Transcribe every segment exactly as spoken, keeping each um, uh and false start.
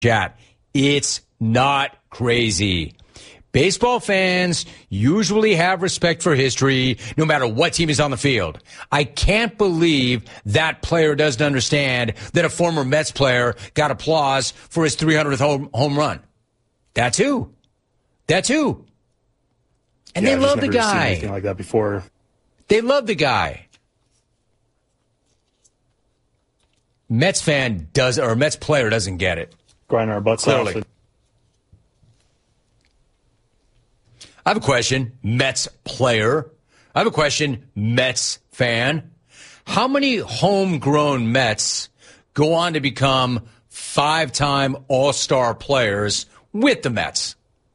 chat. It's not crazy. Baseball fans usually have respect for history no matter what team is on the field. I can't believe that player doesn't understand that a former Mets player got applause for his three hundredth home, home run. That's who. That's who. And yeah, they I've love just the never seen guy. anything like that before. They love the guy. Mets fan does, or Mets player doesn't get it. Grinding our butts Clearly. off. I have a question, Mets player. I have a question, Mets fan. How many homegrown Mets go on to become five-time All-Star players with the Mets?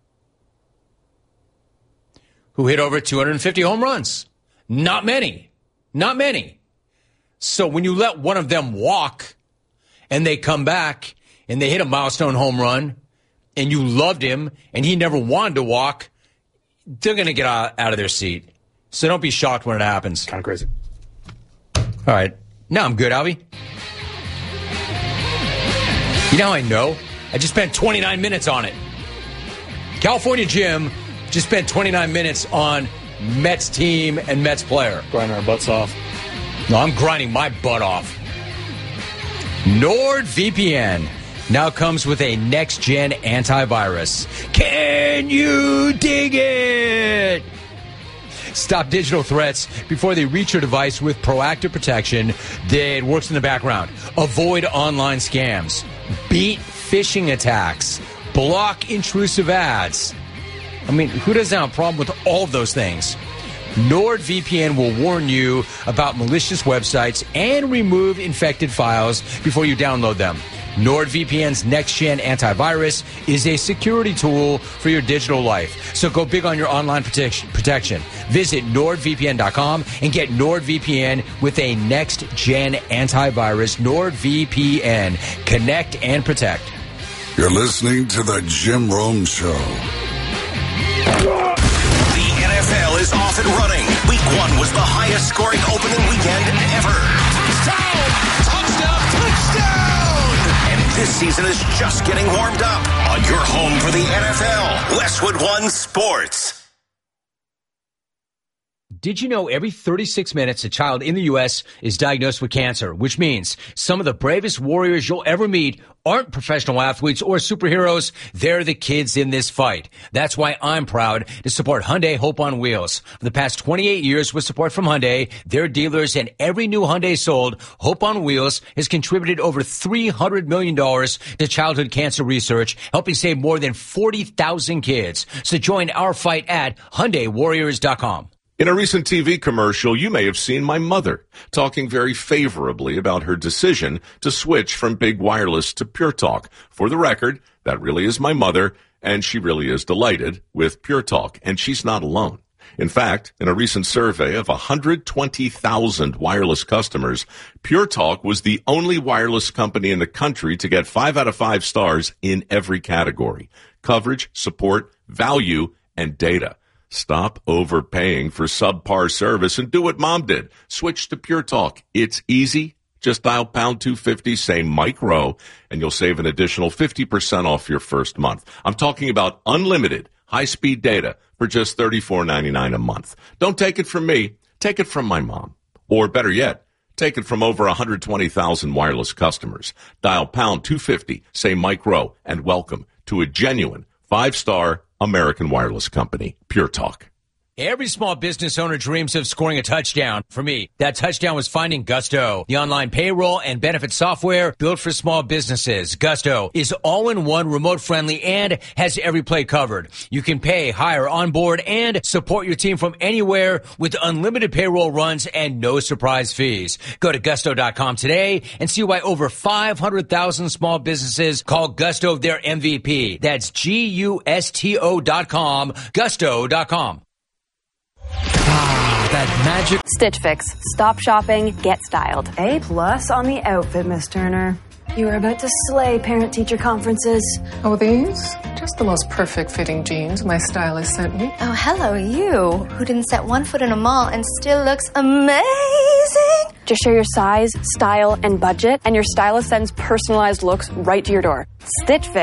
Who hit over two hundred fifty home runs? Not many. Not many. So when you let one of them walk and they come back and they hit a milestone home run and you loved him and he never wanted to walk, they're going to get out, out of their seat. So don't be shocked when it happens. Kind of crazy. All right. Now I'm good, Alvy. You know how I know? I just spent twenty-nine minutes on it. California Jim just spent twenty-nine minutes on Mets team and Mets player. Grinding our butts off. No, I'm grinding my butt off. NordVPN now comes with a next-gen antivirus. Can you dig it? Stop digital threats before they reach your device with proactive protection that works in the background. Avoid online scams. Beat phishing attacks. Block intrusive ads. I mean, who doesn't have a problem with all of those things? NordVPN will warn you about malicious websites and remove infected files before you download them. NordVPN's next-gen antivirus is a security tool for your digital life. So go big on your online protection. protection. Visit nord V P N dot com and get NordVPN with a next-gen antivirus. NordVPN. Connect and protect. You're listening to The Jim Rome Show. The N F L is off and running. Week one was the highest scoring opening weekend ever. Touchdown! Touchdown! Touchdown! And this season is just getting warmed up on your home for the N F L, Westwood One Sports. Did you know every thirty-six minutes a child in the U S is diagnosed with cancer, which means some of the bravest warriors you'll ever meet aren't professional athletes or superheroes. They're the kids in this fight. That's why I'm proud to support Hyundai Hope on Wheels. For the past twenty-eight years with support from Hyundai, their dealers, and every new Hyundai sold, Hope on Wheels has contributed over three hundred million dollars to childhood cancer research, helping save more than forty thousand kids. So join our fight at Hyundai Warriors dot com. In a recent T V commercial, you may have seen my mother talking very favorably about her decision to switch from Big Wireless to Pure Talk. For the record, that really is my mother, and she really is delighted with Pure Talk, and she's not alone. In fact, in a recent survey of one hundred twenty thousand wireless customers, Pure Talk was the only wireless company in the country to get five out of five stars in every category: coverage, support, value, and data. Stop overpaying for subpar service and do what Mom did. Switch to Pure Talk. It's easy. Just dial pound two fifty, say Mike Rowe, and you'll save an additional fifty percent off your first month. I'm talking about unlimited high-speed data for just thirty-four ninety-nine a month. Don't take it from me. Take it from my mom. Or better yet, take it from over one hundred twenty thousand wireless customers. Dial pound two fifty, say Mike Rowe, and welcome to a genuine five-star American wireless company, Pure Talk. Every small business owner dreams of scoring a touchdown. For me, that touchdown was finding Gusto, the online payroll and benefit software built for small businesses. Gusto is all-in-one, remote-friendly, and has every play covered. You can pay, hire, onboard, and support your team from anywhere with unlimited payroll runs and no surprise fees. Go to gusto dot com today and see why over five hundred thousand small businesses call Gusto their M V P. That's G U S T O dot com, gusto dot com. Ah, that magic. Stitch Fix. Stop shopping, get styled. A plus on the outfit, Miss Turner. You are about to slay parent-teacher conferences. Oh, these? Just the most perfect fitting jeans my stylist sent me. Oh, hello, you, who didn't set one foot in a mall and still looks amazing. Just share your size, style, and budget, and your stylist sends personalized looks right to your door. Stitch Fix.